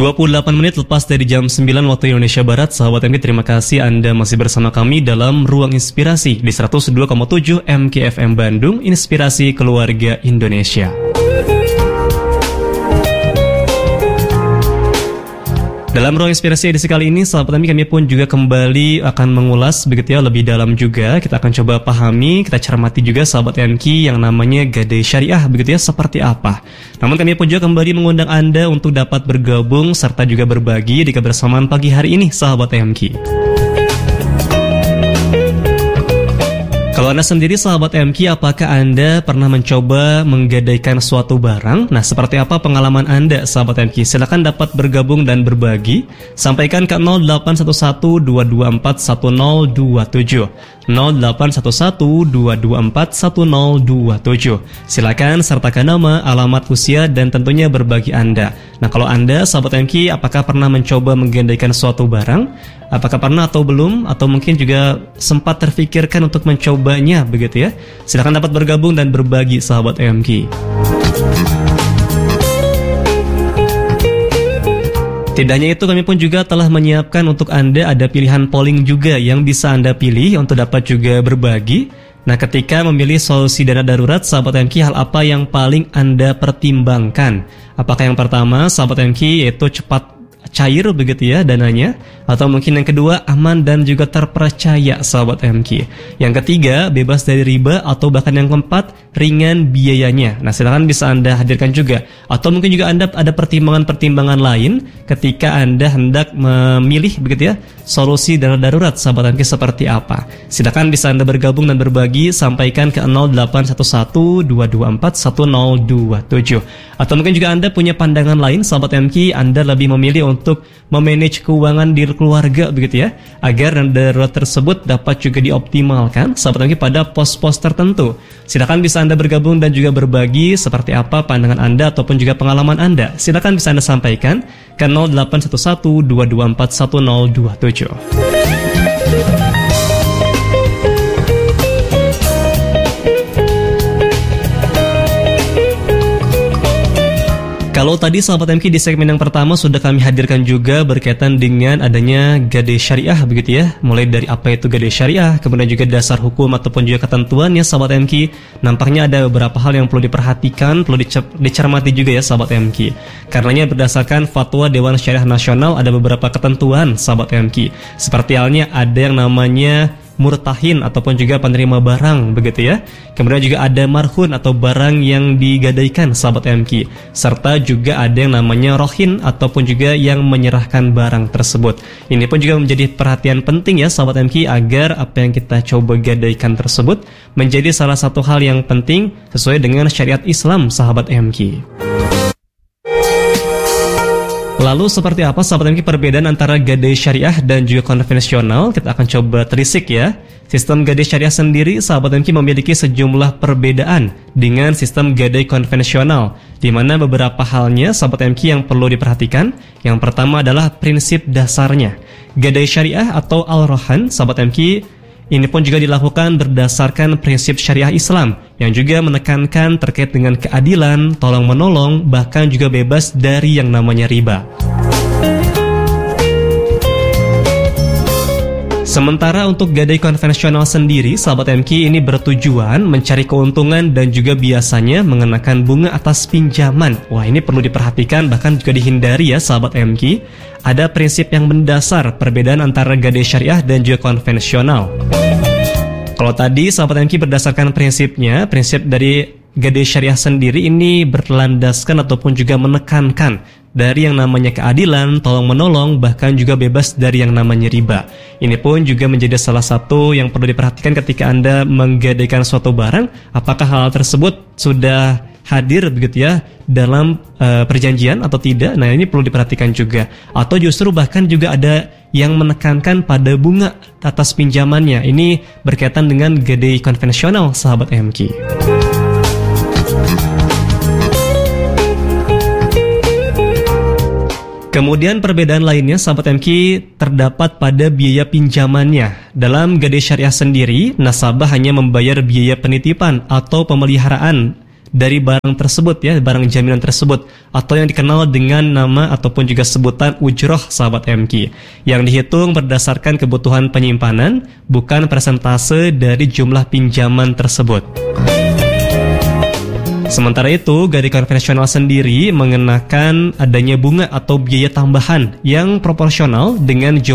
28 menit lepas dari jam 9 waktu Indonesia Barat, sahabat MK, terima kasih Anda masih bersama kami dalam Ruang Inspirasi di 102,7 MKFM Bandung, Inspirasi Keluarga Indonesia. Dalam Ruang Inspirasi edisi kali ini, sahabat kami pun juga kembali akan mengulas begitu ya lebih dalam juga. Kita akan coba pahami, kita cermati juga sahabat MK yang namanya Gadai Syariah begitu ya, seperti apa. Namun kami pun juga kembali mengundang Anda untuk dapat bergabung serta juga berbagi di kebersamaan pagi hari ini sahabat MK. Kalau Anda sendiri sahabat MK, apakah Anda pernah mencoba menggadaikan suatu barang? Nah, seperti apa pengalaman Anda sahabat MK? Silakan dapat bergabung dan berbagi. Sampaikan ke 0811-224-1027 0811-224-1027. Silakan sertakan nama, alamat, usia, dan tentunya berbagi Anda. Nah, kalau Anda sahabat MK, apakah pernah mencoba menggadaikan suatu barang? Apakah pernah atau belum? Atau mungkin juga sempat terfikirkan untuk mencobanya begitu ya? Silakan dapat bergabung dan berbagi sahabat MK. Tidak hanya itu, kami pun juga telah menyiapkan untuk Anda ada pilihan polling juga yang bisa Anda pilih untuk dapat juga berbagi. Nah, ketika memilih solusi dana darurat sahabat MK, hal apa yang paling Anda pertimbangkan? Apakah yang pertama sahabat MK yaitu cepat cair begitu ya dananya, atau mungkin yang kedua aman dan juga terpercaya sahabat MK, yang ketiga bebas dari riba, atau bahkan yang keempat ringan biayanya. Nah, silakan bisa Anda hadirkan juga, atau mungkin juga Anda ada pertimbangan-pertimbangan lain ketika Anda hendak memilih begitu ya solusi dana darurat sahabat MK seperti apa. Silakan bisa Anda bergabung dan berbagi, sampaikan ke 0811-224-1027. Atau mungkin juga Anda punya pandangan lain sahabat MK, Anda lebih memilih untuk memanage keuangan di keluarga begitu ya, agar dana darurat tersebut dapat juga dioptimalkan sahabat MK pada pos-pos tertentu. Silakan bisa Anda bergabung dan juga berbagi seperti apa pandangan Anda ataupun juga pengalaman Anda. Silakan bisa Anda sampaikan ke 0811-224-1027. Kalau tadi sahabat MK di segmen yang pertama sudah kami hadirkan juga berkaitan dengan adanya Gadai Syariah begitu ya. Mulai dari apa itu Gadai Syariah, kemudian juga dasar hukum ataupun juga ketentuannya sahabat MK. Nampaknya ada beberapa hal yang perlu diperhatikan, perlu dicermati juga ya sahabat MK. Karenanya berdasarkan Fatwa Dewan Syariah Nasional ada beberapa ketentuan sahabat MK. Seperti halnya ada yang namanya murtahin ataupun juga penerima barang begitu ya. Kemudian juga ada marhun atau barang yang digadaikan sahabat MK, serta juga ada yang namanya rohin ataupun juga yang menyerahkan barang tersebut. Ini pun juga menjadi perhatian penting ya sahabat MK, agar apa yang kita coba gadaikan tersebut menjadi salah satu hal yang penting sesuai dengan syariat Islam sahabat MK. Lalu seperti apa sahabat MK perbedaan antara gadai syariah dan juga konvensional? Kita akan coba telisik ya. Sistem gadai syariah sendiri sahabat MK memiliki sejumlah perbedaan dengan sistem gadai konvensional, di mana beberapa halnya sahabat MK yang perlu diperhatikan. Yang pertama adalah prinsip dasarnya. Gadai syariah atau al-rohan sahabat MK ini pun juga dilakukan berdasarkan prinsip syariah Islam yang juga menekankan terkait dengan keadilan, tolong-menolong, bahkan juga bebas dari yang namanya riba. Sementara untuk gadai konvensional sendiri, sahabat MK ini bertujuan mencari keuntungan dan juga biasanya mengenakan bunga atas pinjaman. Wah, ini perlu diperhatikan bahkan juga dihindari ya sahabat MK. Ada prinsip yang mendasar perbedaan antara gadai syariah dan juga konvensional. Kalau tadi sahabat MK berdasarkan prinsipnya, prinsip dari gadai syariah sendiri ini berlandaskan ataupun juga menekankan dari yang namanya keadilan, tolong-menolong, bahkan juga bebas dari yang namanya riba. Ini pun juga menjadi salah satu yang perlu diperhatikan ketika Anda menggadaikan suatu barang, apakah hal tersebut sudah hadir begitu ya dalam perjanjian atau tidak. Nah, ini perlu diperhatikan juga. Atau justru bahkan juga ada yang menekankan pada bunga atas pinjamannya. Ini berkaitan dengan gadai konvensional sahabat MK. Kemudian perbedaan lainnya sahabat MK terdapat pada biaya pinjamannya. Dalam gadai syariah sendiri, nasabah hanya membayar biaya penitipan atau pemeliharaan dari barang tersebut ya, barang jaminan tersebut, atau yang dikenal dengan nama ataupun juga sebutan ujroh sahabat MQ, yang dihitung berdasarkan kebutuhan penyimpanan, bukan persentase dari jumlah pinjaman tersebut. Sementara itu, gadai konvensional sendiri mengenakan adanya bunga atau biaya tambahan yang proporsional dengan jumlah